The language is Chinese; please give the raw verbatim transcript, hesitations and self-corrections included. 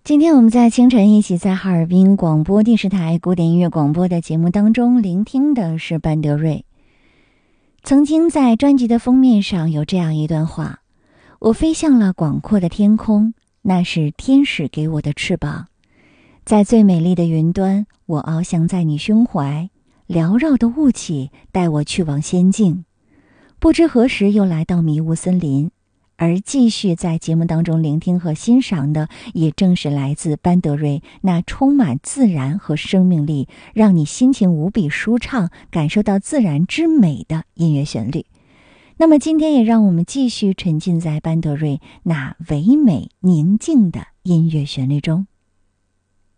今天我们在清晨一起在哈尔滨广播电视台古典音乐广播的节目当中聆听的是班德瑞。曾经在专辑的封面上有这样一段话：我飞向了广阔的天空，那是天使给我的翅膀，在最美丽的云端，我翱翔在你胸怀，缭绕的雾气带我去往仙境，不知何时又来到迷雾森林。而继续在节目当中聆听和欣赏的，也正是来自班德瑞那充满自然和生命力，让你心情无比舒畅，感受到自然之美的音乐旋律。那么今天也让我们继续沉浸在班德瑞那唯美宁静的音乐旋律中。